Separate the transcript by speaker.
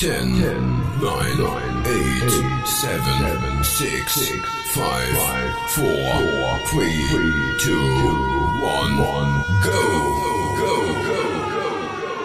Speaker 1: 10, 9, 8, 7, 6, 5, 4, 3, 2,